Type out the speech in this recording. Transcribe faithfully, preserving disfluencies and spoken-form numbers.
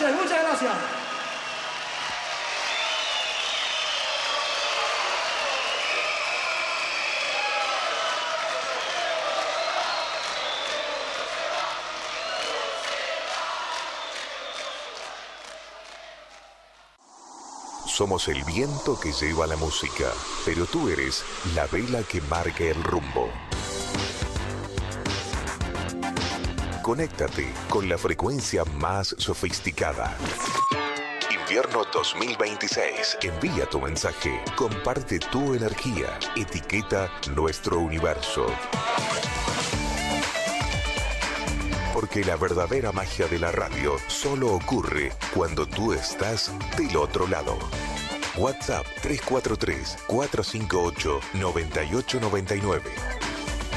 señores, muchas gracias. Somos el viento que lleva la música, pero tú eres la vela que marca el rumbo. Conéctate con la frecuencia más sofisticada. Invierno dos mil veintiséis. Envía tu mensaje, comparte tu energía, etiqueta nuestro universo. Porque la verdadera magia de la radio solo ocurre cuando tú estás del otro lado. WhatsApp tres cuatro tres, cuatro cinco ocho, nueve ocho nueve nueve.